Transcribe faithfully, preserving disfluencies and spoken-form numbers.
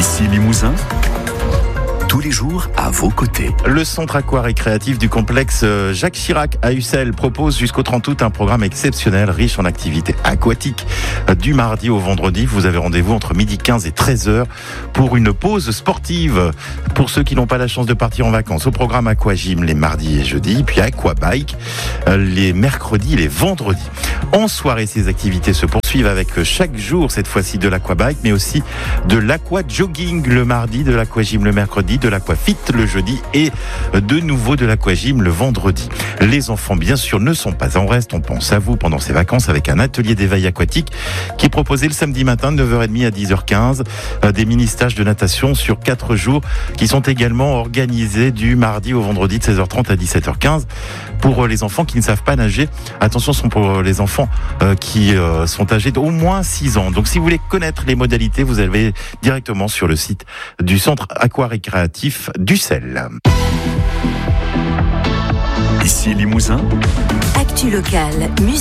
Ici Limousin, tous les jours à vos côtés. Le centre aqua-récréatif du complexe Jacques Chirac à Ussel propose jusqu'au trente août un programme exceptionnel riche en activités aquatiques. Du mardi au vendredi, vous avez rendez-vous entre midi quinze et treize heures pour une pause sportive. Pour ceux qui n'ont pas la chance de partir en vacances, au programme aquagym les mardis et jeudis, puis aquabike les mercredis et les vendredis. En soirée, ces activités se poursuivent avec chaque jour, cette fois-ci de l'aquabike, mais aussi de l'aquajogging le mardi, de l'aquagym le mercredi, de l'aquafit le jeudi et de nouveau de l'aquagym le vendredi. Les enfants, bien sûr, ne sont pas en reste. On pense à vous pendant ces vacances avec un atelier d'éveil aquatique qui est proposé le samedi matin de neuf heures trente à dix heures quinze. Des mini-stages de natation sur quatre jours qui sont également organisés du mardi au vendredi de seize heures trente à dix-sept heures quinze. Pour les enfants qui ne savent pas nager, attention, ce sont pour les enfants qui sont âgés d'au moins six ans. Donc si vous voulez connaître les modalités, vous allez directement sur le site du centre aqua-récréatif d'Ussel. Ici Limousin, Actu locale, musique.